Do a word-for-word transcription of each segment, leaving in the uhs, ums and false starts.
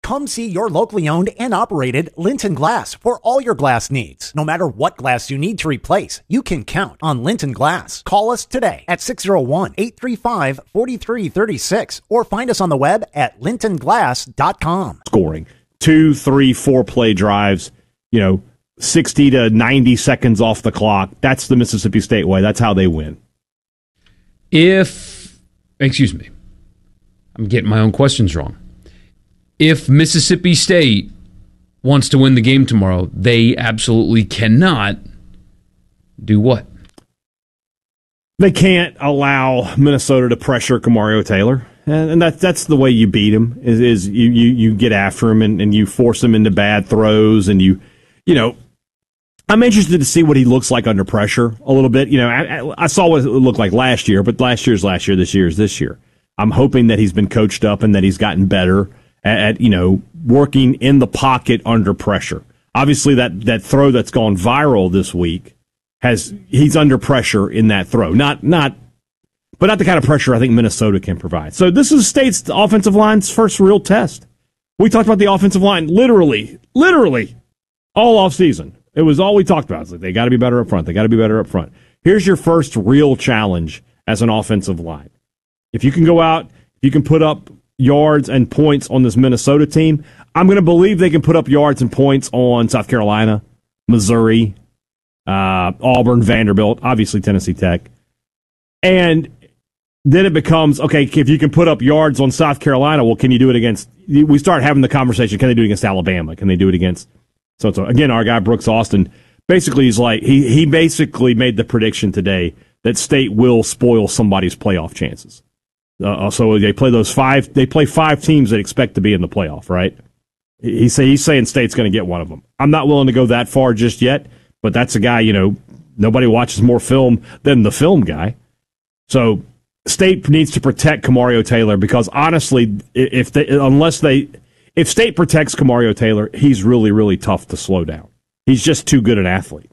Come see your locally owned and operated Linton Glass for all your glass needs. No matter what glass you need to replace, you can count on Linton Glass. Call us today at six oh one, eight three five, four three three six or find us on the web at linton glass dot com. Scoring two, three, four play drives, you know, sixty to ninety seconds off the clock. That's the Mississippi State way. That's how they win. If, excuse me, I'm getting my own questions wrong. If Mississippi State wants to win the game tomorrow, they absolutely cannot do what? They can't allow Minnesota to pressure Kamario Taylor. And, and that, that's the way you beat him, is, is you, you, you get after him and, and you force him into bad throws. And you, you know, I'm interested to see what he looks like under pressure a little bit. You know, I, I saw what it looked like last year, but last year's last year, this year's this year. I'm hoping that he's been coached up and that he's gotten better at, at you know, working in the pocket under pressure. Obviously, that, that throw that's gone viral this week has he's under pressure in that throw. Not not, but not the kind of pressure I think Minnesota can provide. So this is State's offensive line's first real test. We talked about the offensive line literally, literally all offseason. It was all we talked about. It's like they got to be better up front. They got to be better up front. Here's your first real challenge as an offensive line. If you can go out, if you can put up yards and points on this Minnesota team, I'm going to believe they can put up yards and points on South Carolina, Missouri, uh, Auburn, Vanderbilt, obviously Tennessee Tech. And then it becomes, okay, if you can put up yards on South Carolina, well, can you do it against, we start having the conversation, can they do it against Alabama? Can they do it against, so, so again, our guy Brooks Austin, basically he's like, he, he basically made the prediction today that State will spoil somebody's playoff chances. Uh, so they play those five. They play five teams that expect to be in the playoff, right? He say he's saying State's going to get one of them. I'm not willing to go that far just yet, but that's a guy. You know, nobody watches more film than the film guy. So State needs to protect Kamario Taylor because honestly, if they unless they if State protects Kamario Taylor, he's really really tough to slow down. He's just too good an athlete.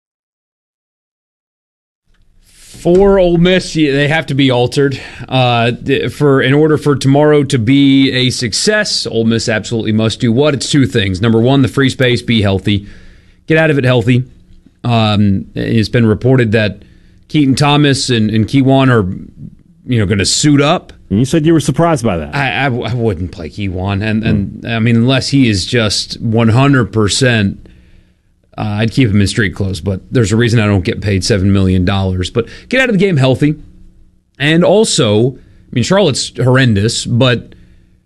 For Ole Miss, they have to be altered. Uh, for in order for tomorrow to be a success, Ole Miss absolutely must do what? It's two things. Number one, the free space, be healthy. Get out of it healthy. Um, it's been reported that Keaton Thomas and, and Keywan are you know, going to suit up. And you said you were surprised by that. I, I, I wouldn't play Keywan. And, and mm. I mean, unless he is just one hundred percent... Uh, I'd keep him in street clothes, but there's a reason I don't get paid seven million dollars. But get out of the game healthy. And also, I mean, Charlotte's horrendous, but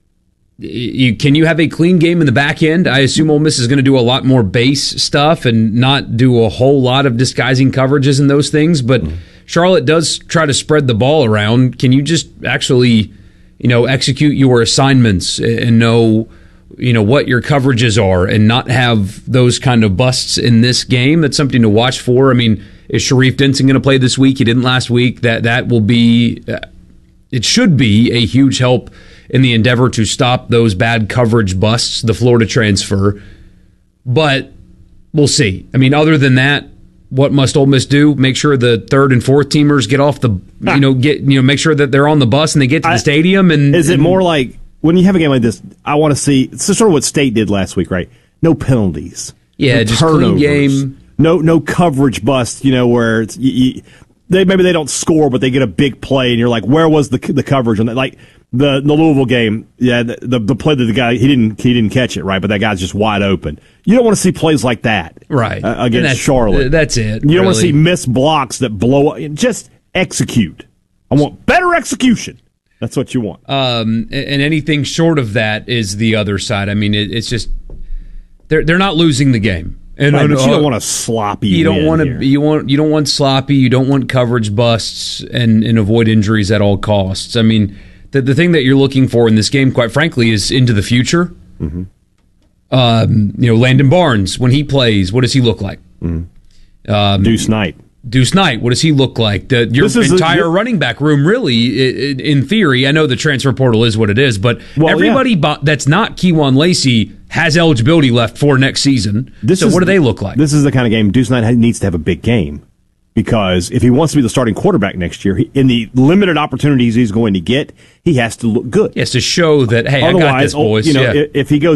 you, can you have a clean game in the back end? I assume Ole Miss is going to do a lot more base stuff and not do a whole lot of disguising coverages and those things. But mm. Charlotte does try to spread the ball around. Can you just actually, you know, execute your assignments and know you know what your coverages are and not have those kind of busts in this game? That's something to watch for. I mean, is Sharif Denson going to play this week? He didn't last week. That that will be, uh, it should be a huge help in the endeavor to stop those bad coverage busts, the Florida transfer. But we'll see. I mean, other than that, what must Ole Miss do? Make sure the third and fourth teamers get off the, you know, get you know, make sure that they're on the bus and they get to the I, stadium. And is it and, more like, when you have a game like this, I want to see, it's sort of what State did last week, right? No penalties. Yeah, no just turnovers, clean game. No no coverage bust, you know, where it's, you, you, they maybe they don't score, but they get a big play, and you're like, where was the the coverage on that? Like the, the Louisville game, yeah, the, the the play that the guy, he didn't he didn't catch it, right? But that guy's just wide open. You don't want to see plays like that. Right. Uh, against that's, Charlotte. That's it. You don't really. want to see missed blocks that blow up. Just execute. I want better execution. That's what you want. Um, and anything short of that is the other side. I mean, it, it's just they're they're not losing the game. And right, uh, but you don't want a sloppy. You don't want to. You want you don't want sloppy. You don't want coverage busts and, and avoid injuries at all costs. I mean, the the thing that you're looking for in this game, quite frankly, is into the future. Mm-hmm. Um, you know, Landon Barnes, when he plays, what does he look like? Mm-hmm. Um, Deuce Knight. Deuce Knight, what does he look like? The, your entire a, running back room, really, in, in theory, I know the transfer portal is what it is, but well, everybody yeah. bo- that's not Keywan Lacey has eligibility left for next season. This so what do they look like? This is the kind of game Deuce Knight needs to have a big game, because if he wants to be the starting quarterback next year, he, in the limited opportunities he's going to get, he has to look good. He has to show that, hey, Otherwise, I got this, boys. You know, yeah. if he goes